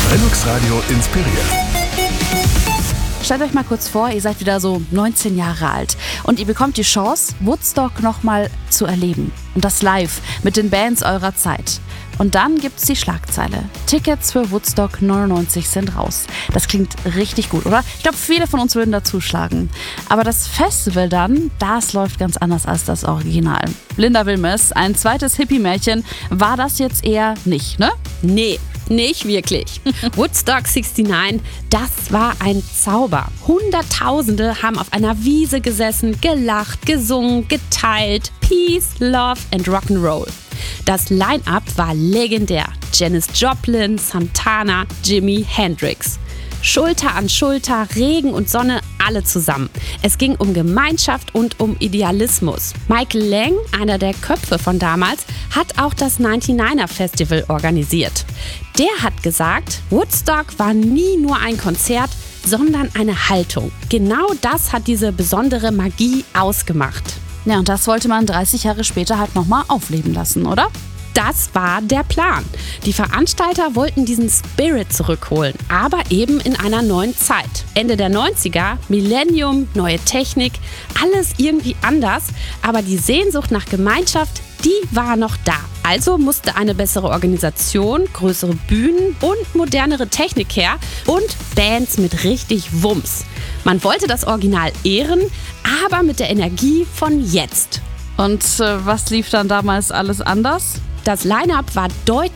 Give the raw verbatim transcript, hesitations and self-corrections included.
Velux Radio inspiriert. Stellt euch mal kurz vor, ihr seid wieder so neunzehn Jahre alt und ihr bekommt die Chance, Woodstock nochmal zu erleben. Und das live mit den Bands eurer Zeit. Und dann gibt's die Schlagzeile. Tickets für Woodstock neunundneunzig sind raus. Das klingt richtig gut, oder? Ich glaube, viele von uns würden da zuschlagen. Aber das Festival dann, das läuft ganz anders als das Original. Linda Wilmes, ein zweites Hippie-Märchen, war das jetzt eher nicht, ne? Nee. Nicht wirklich. Woodstock neunundsechzig, das war ein Zauber. Hunderttausende haben auf einer Wiese gesessen, gelacht, gesungen, geteilt. Peace, Love and Rock'n'Roll. Das Line-Up war legendär. Janis Joplin, Santana, Jimi Hendrix. Schulter an Schulter, Regen und Sonne, alle zusammen. Es ging um Gemeinschaft und um Idealismus. Michael Lang, einer der Köpfe von damals, hat auch das neunundneunziger Festival organisiert. Der hat gesagt, Woodstock war nie nur ein Konzert, sondern eine Haltung. Genau das hat diese besondere Magie ausgemacht. Ja, und das wollte man dreißig Jahre später halt nochmal aufleben lassen, oder? Das war der Plan. Die Veranstalter wollten diesen Spirit zurückholen, aber eben in einer neuen Zeit. Ende der neunziger, Millennium, neue Technik, alles irgendwie anders, aber die Sehnsucht nach Gemeinschaft, die war noch da. Also musste eine bessere Organisation, größere Bühnen und modernere Technik her und Bands mit richtig Wumms. Man wollte das Original ehren, aber mit der Energie von jetzt. Und äh, was lief dann damals alles anders? Das Line-Up war deutlich